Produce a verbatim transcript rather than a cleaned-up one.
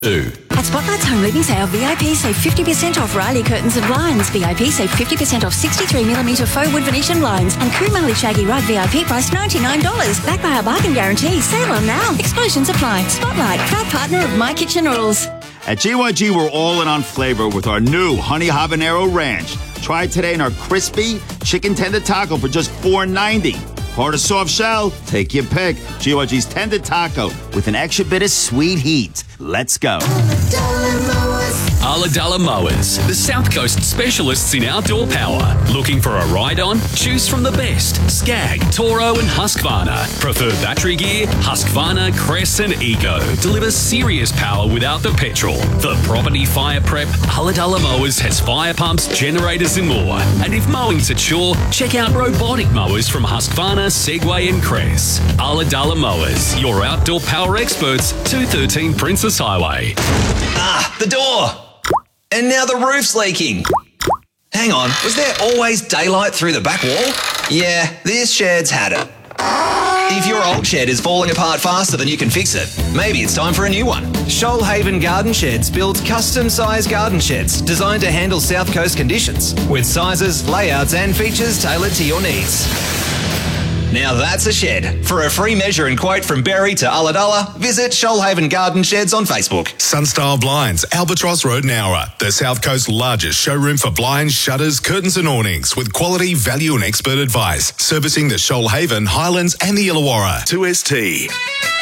Two. At Spotlight's Home Living Sale, V I P save fifty percent off Riley curtains and blinds. V I P save fifty percent off sixty-three millimetre faux wood Venetian blinds. And Kumali Shaggy Rug V I P price ninety-nine dollars. Backed by our bargain guarantee. Sale on now. Exclusions apply. Spotlight, proud partner of My Kitchen Rules. At G Y G, we're all in on flavor with our new Honey Habanero Ranch. Try it today in our crispy chicken tender taco for just four ninety. Hard or soft shell? Take your pick. G Y G's tender taco with an extra bit of sweet heat. Let's go. Ulladulla Mowers, the South Coast specialists in outdoor power. Looking for a ride-on? Choose from the best. Skag, Toro and Husqvarna. Prefer battery gear? Husqvarna, Crest and Ego. Deliver serious power without the petrol. For property fire prep, Ulladulla Mowers has fire pumps, generators and more. And if mowing's a chore, check out robotic mowers from Husqvarna, Segway and Crest. Ulladulla Mowers, your outdoor power experts, two thirteen Princess Highway. Ah, the door! And now the roof's leaking. Hang on, was there always daylight through the back wall? Yeah, this shed's had it. If your old shed is falling apart faster than you can fix it, maybe it's time for a new one. Shoalhaven Garden Sheds builds custom-sized garden sheds designed to handle South Coast conditions, with sizes, layouts and features tailored to your needs. Now that's a shed. For a free measure and quote from Berry to Ulladulla, visit Shoalhaven Garden Sheds on Facebook. Sunstyle Blinds, Albatross Road, Nowra. The South Coast's largest showroom for blinds, shutters, curtains and awnings with quality, value and expert advice. Servicing the Shoalhaven, Highlands and the Illawarra. two S T.